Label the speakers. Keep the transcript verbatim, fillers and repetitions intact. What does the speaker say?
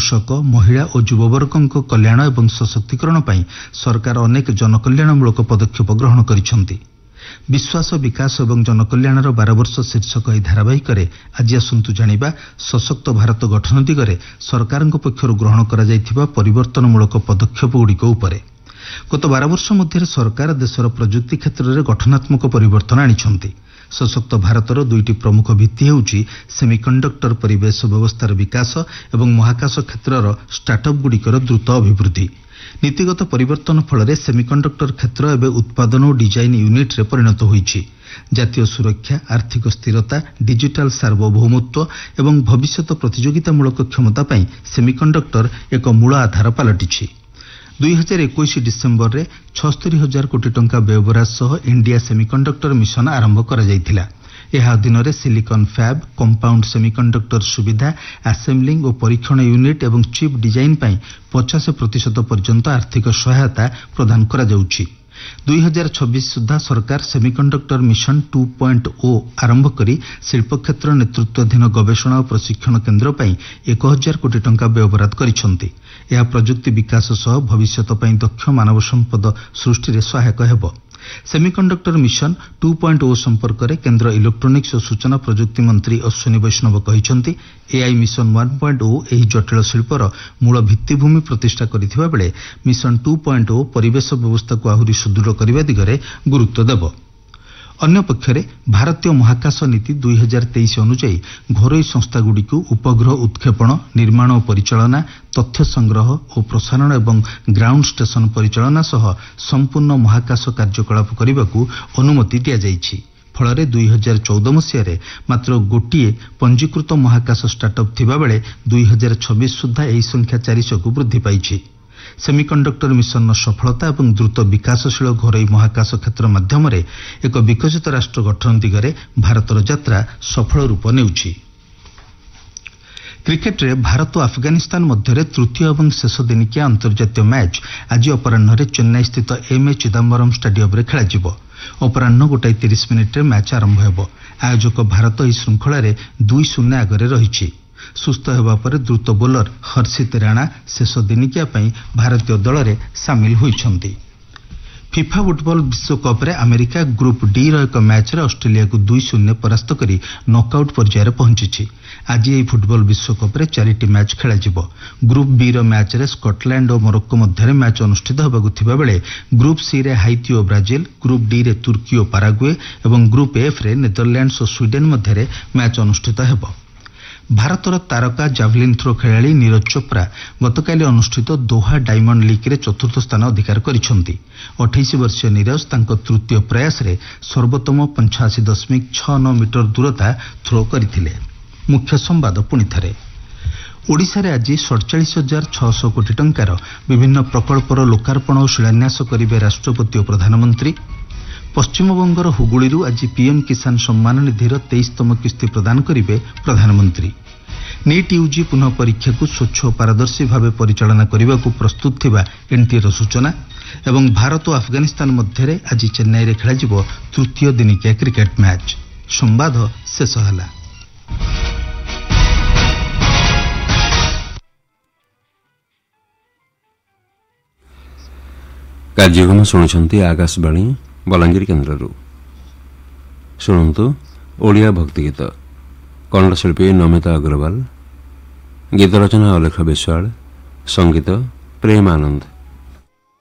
Speaker 1: कृषक महिला और युववर्गों कल्याण एवं सशक्तिकरण पर सरकार अनेक जनकल्याणमूलक पदक्षेप ग्रहण करिसेंति। विश्वास विकास एवं जनकल्याणर बार वर्ष शीर्षक यह धारावाहिक आज आसतु जानिबा सशक्त भारत गठन दिगरे सरकार पक्षर ग्रहण करा परिवर्तनमूलक पदक्षेपगुड़िक उपरे। गत बार वर्ष मध्य सरकार देशर प्रजुक्ति क्षेत्र में गठनात्मक परिवर्तन आनिछंती। सशक्त भारतर दुईटी प्रमुख भित्ति हेउची सेमिकंडक्टर परिवेश व्यवस्थार विकास एवं महाकाश क्षेत्रर स्टार्टअप गुड़िकर द्रुत अभिवृद्धि। नीतिगत परिवर्तन फल सेमिकंडक्टर क्षेत्र एवं उत्पादन और डिजाइन यूनिट रे परिणत होईछि। जातीय सुरक्षा, आर्थिक स्थिरता, डिजिटल सार्वभौमत्व एवं भविष्यत प्रतियोगितामूलक क्षमता पई सेमिकंडक्टर एक मूल आधार पलटिछि। दुई हजार इक्कीस डिसेम्बर रे छस्तरी हजार कोटी टंका व्ययबराज सह इंडिया सेमिकंडक्टर मिशन आरंभ करा जायथिला। यह अधीन रे सिलिकॉन फैब, कंपाउंड सेमिकंडक्टर सुविधा, असेंबलिंग और परीक्षण यूनिट एवं चिप डिजाइन पई पचास प्रतिशत पर्यंत आर्थिक सहायता प्रदान करा जाउछि। दुई हजार छब्बीस सुधा सरकार सेमिकंडक्टर मिशन टू पॉइंट ओ आरंभ करी शिल्प क्षेत्र नेतृत्वाधीन गवेषणा और प्रशिक्षण केन्द्र पई एक हजार कोटी टंका व्ययबराद करिसेंति। यह प्रजुक्ति विकास सह भविष्यत पई दक्ष मानव संपद सृष्टि रे सहायक हेबो। सेमिकंडक्टर मिशन टू पॉइंट ओ संपर्क में केन्द्र इलेक्ट्रोनिक्स और सूचना प्रजुक्ति मंत्री अश्विनी वैष्णव कहिसेंति एआई मिशन वन पॉइंट ओ एही जटिल शिल्पर मूल भित्तिभूमि प्रतिष्ठा करिथिबा बेले मिशन टू पॉइंट ओ परिवेश व्यवस्था को आहुरी सुदृढ़ करबा दिगरे गुरुत्व देबो। अन्य पक्षरे भारतीय महाकाश नीति दुई हजार तेईस अनुଯାयी घरोई संस्थागुड़िक उपग्रह उत्क्षेपण, निर्माण और परिचालना, तथ्य संग्रह और प्रसारण एवं ग्राउंड स्टेशन परिचालना सह संपूर्ण महाकाश कार्यकलाप करने को अनुमति दि जाइछि। फल दुई हजार चौदह मसीह मात्र गोटे पंजीकृत महाकाश स्टार्टअप थिबा बेले दुई हजार छब्बीस सुधा यह संख्या चारिश को वृद्धि पाई। सेमिकंडक्टर मिशन सफलता एवं द्रुत विकासशील घरोई महाकाश क्षेत्र माध्यम एक विकसित राष्ट्र गठन दिगरे भारतर यात्रा सफल रूप नेउछि। क्रिकेट रे भारत और अफगानिस्तान मध्य तृतीय एवं शेष दिनिकिया अंतर्जातीय मैच आज अपराह्न चेन्नई स्थित एम ए चिदम्बरम स्टेडियम रे खेलाजिबो। अपराह्न गोटाए तीस मिनिट मैच आरंभ हेबो। आयोजक भारत यह श्रृंखला दुई शून्य आगे रही। सुस्थ होगा पर द्रुत बोलर हर्षित राणा शेष दिनिकिया भारतीय दल में सामिल होइछंती। फिफा फुटबॉल विश्वकप रे अमेरिका ग्रुप डी रो एक मैच रे ऑस्ट्रेलिया को दुई शून्य परास्त करी नॉकआउट पर्यायर पहुंची। आज यह फुटबॉल विश्वकप रे चारिटी मैच खेलाजिबो। ग्रुप बी रो मैच रे स्कॉटलैंड और मोरक्को मध्य मैच अनुष्ठित होबाकु थिबा बेले ग्रुप सी रे हाइती और ब्राजिल, ग्रुप डी रे तुर्की और पाराग्वे एवं ग्रुप एफ रे नेदरलैंड्स और स्वीडेन मध्य मैच अनुष्ठित हेबो। भारतर तारका जावलिन थ्रो खेलाड़ी नीरज चोप्रा गतकाली अनुष्ठित दोहा डायमंड लीग रे चतुर्थ स्थान अधिकार करिसेंति। अठाईस वर्षीय नीरज तांको तृतीय प्रयास रे सर्वोत्तम पंचाशी दशमिक छह नौ मीटर दूरता थ्रो करथिले। मुख्य संवाद पुणी थरे। ओडिशा रे आज सड़चाश हजार छःश कोटी टंकार विभिन्न प्रकल्पर लोकार्पण और शिलान्यास करिवे राष्ट्रपति और प्रधानमंत्री। पश्चिमबंगर हुगुड़ी आज पीएम किसान सम्मान निधिर तेईसतम किस्ती प्रदान करेंगे प्रधानमंत्री। नीट यूजी पुनः परीक्षा को स्वच्छ और पारदर्शी भाव परिचालना करने को प्रस्तुत थिबा एनटीए सूचना। एवं भारत और अफगानिस्तान मध्य आज चेन्नई रे खेलाजिबो तृतीय दिनिकिया क्रिकेट मैच। संवाद शेष होला।
Speaker 2: कार्यक्रम शुणुंट आकाशवाणी बलांगीर केन्द्र। शुणु ओडिया भक्तिगीत। कन्नड़ शिल्पी नमिता अग्रवाल, गीत रचना अलेख विश्वाल, संगीत प्रेम आनंद।